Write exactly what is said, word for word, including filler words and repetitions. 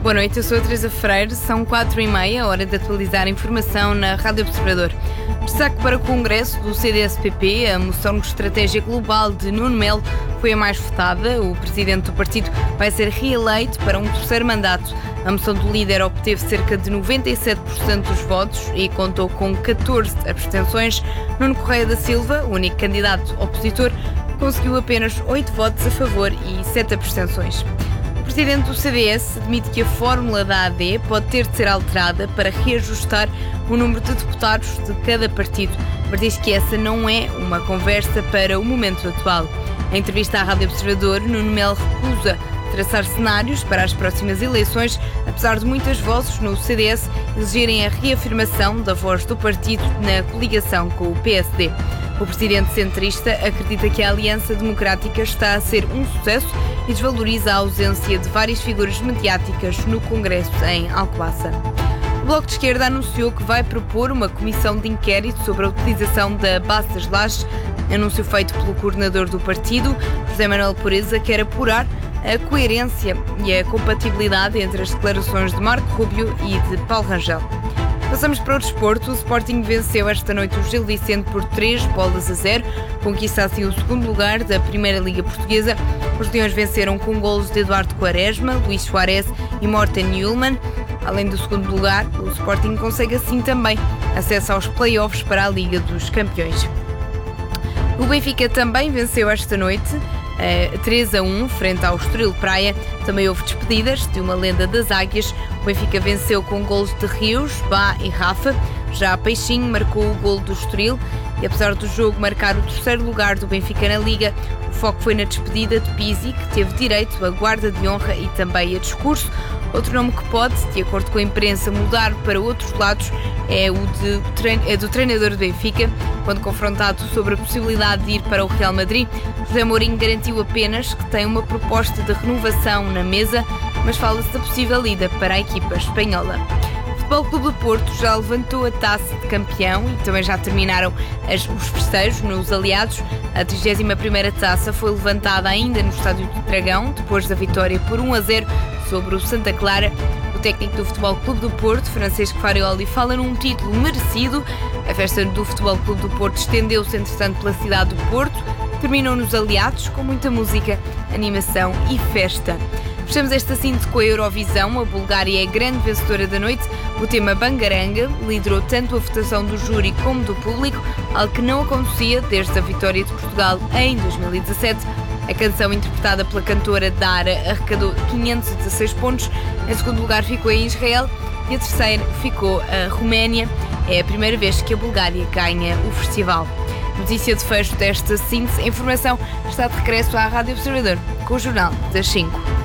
Boa noite, eu sou a Teresa Freire, são quatro e meia, hora de atualizar a informação na Rádio Observador. Destaque para o Congresso do C D S P P, a moção de estratégia global de Nuno Melo foi a mais votada. O presidente do partido vai ser reeleito para um terceiro mandato. A moção do líder obteve cerca de noventa e sete por cento dos votos e contou com catorze abstenções. Nuno Correia da Silva, o único candidato opositor, conseguiu apenas oito votos a favor e sete abstenções. O presidente do C D S admite que a fórmula da A D pode ter de ser alterada para reajustar o número de deputados de cada partido, mas diz que essa não é uma conversa para o momento atual. Em entrevista à Rádio Observador, Nuno Melo recusa traçar cenários para as próximas eleições, apesar de muitas vozes no C D S exigirem a reafirmação da voz do partido na coligação com o P S D. O presidente centrista acredita que a Aliança Democrática está a ser um sucesso e desvaloriza a ausência de várias figuras mediáticas no Congresso em Alcobaça. O Bloco de Esquerda anunciou que vai propor uma comissão de inquérito sobre a utilização da base das lajes. Anúncio feito pelo coordenador do partido, José Manuel Pureza, quer apurar a coerência e a compatibilidade entre as declarações de Marco Rubio e de Paulo Rangel. Passamos para o desporto. O Sporting venceu esta noite o Gil Vicente por três bolas a zero, conquista assim o segundo lugar da Primeira Liga Portuguesa. Os Leões venceram com golos de Eduardo Quaresma, Luís Soares e Morten Ullmann. Além do segundo lugar, o Sporting consegue assim também acesso aos play-offs para a Liga dos Campeões. O Benfica também venceu esta noite três a um frente ao Estoril Praia. Também houve despedidas de uma lenda das Águias. O Benfica venceu com golos de Rios, Bá e Rafa. Já Peixinho marcou o golo do Estoril e, apesar do jogo marcar o terceiro lugar do Benfica na Liga, o foco foi na despedida de Pizzi, que teve direito a guarda de honra e também a discurso. Outro nome que pode, de acordo com a imprensa, mudar para outros lados é o de, é do treinador do Benfica. Quando confrontado sobre a possibilidade de ir para o Real Madrid, José Mourinho garantiu apenas que tem uma proposta de renovação na mesa, mas fala-se da possível ida para a equipa espanhola. O Futebol Clube do Porto já levantou a taça de campeão e também já terminaram as, os festejos nos aliados. A trigésima primeira taça foi levantada ainda no Estádio do Dragão, depois da vitória por um a zero sobre o Santa Clara. O técnico do Futebol Clube do Porto, Francisco Farioli, fala num título merecido. A festa do Futebol Clube do Porto estendeu-se, entretanto, pela cidade do Porto. Terminou nos aliados com muita música, animação e festa. Fechamos esta síntese com a Eurovisão. A Bulgária é a grande vencedora da noite. O tema Bangaranga liderou tanto a votação do júri como do público, algo que não acontecia desde a vitória de Portugal em dois mil e dezassete. A canção, interpretada pela cantora Dara, arrecadou quinhentos e dezasseis pontos. Em segundo lugar ficou a Israel e a terceira ficou a Roménia. É a primeira vez que a Bulgária ganha o festival. Notícia de fecho desta síntese. A informação está de regresso à Rádio Observador com o Jornal das cinco.